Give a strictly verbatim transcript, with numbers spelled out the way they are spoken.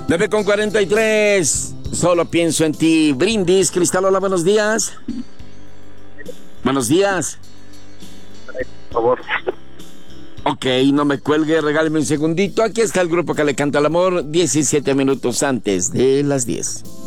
nueve con cuarenta y tres. Solo pienso en ti. Brindis, Cristal, hola, buenos días. Buenos días. Por favor. Ok, no me cuelgue, regáleme un segundito. Aquí está el grupo que le canta el amor, diecisiete minutos antes de las diez.